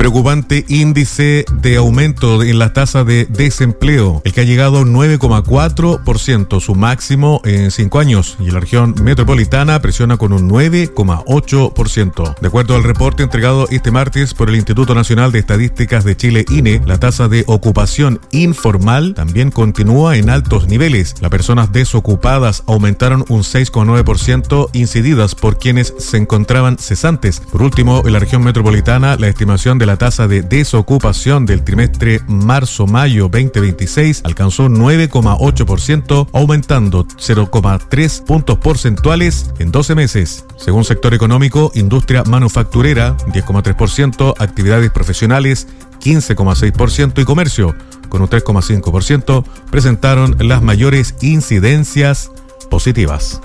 Preocupante índice de aumento en la tasa de desempleo, el que ha llegado a 9,4%, su máximo en 5 años, y la región metropolitana presiona con un 9,8%. De acuerdo al reporte entregado este martes por el Instituto Nacional de Estadísticas de Chile, INE, la tasa de ocupación informal también continúa en altos niveles. Las personas desocupadas aumentaron un 6,9%, incididas por quienes se encontraban cesantes. Por último, en la región metropolitana, la estimación de la tasa de desocupación del trimestre marzo-mayo 2026 alcanzó un 9,8%, aumentando 0,3 puntos porcentuales en 12 meses. Según sector económico, industria manufacturera 10,3%, actividades profesionales 15,6% y comercio con un 3,5% presentaron las mayores incidencias positivas.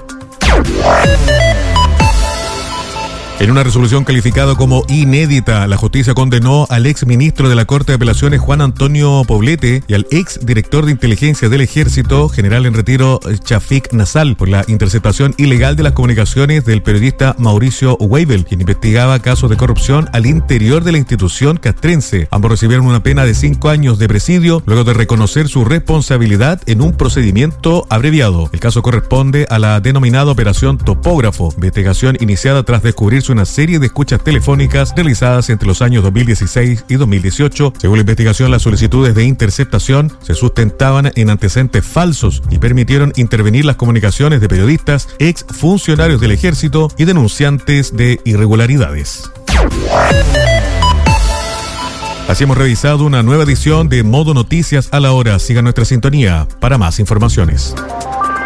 En una resolución calificada como inédita, la justicia condenó al ex ministro de la Corte de Apelaciones Juan Antonio Poblete y al ex director de inteligencia del Ejército, general en retiro Chafik Nassal, por la interceptación ilegal de las comunicaciones del periodista Mauricio Weibel, quien investigaba casos de corrupción al interior de la institución castrense. Ambos recibieron una pena de 5 años de presidio luego de reconocer su responsabilidad en un procedimiento abreviado. El caso corresponde a la denominada Operación Topógrafo, investigación iniciada tras descubrirse una serie de escuchas telefónicas realizadas entre los años 2016 y 2018. Según la investigación, las solicitudes de interceptación se sustentaban en antecedentes falsos y permitieron intervenir las comunicaciones de periodistas, ex funcionarios del Ejército y denunciantes de irregularidades. Así hemos revisado una nueva edición de Modo Noticias a la Hora. Siga nuestra sintonía para más informaciones.